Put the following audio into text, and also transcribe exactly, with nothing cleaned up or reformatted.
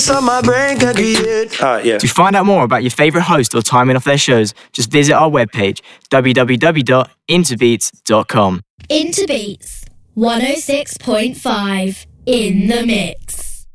So my brain can create. Alright, yeah. To find out more about your favourite host or timing of their shows, just visit our webpage, w w w dot interbeats dot com. Interbeats, one oh six point five, in the mix.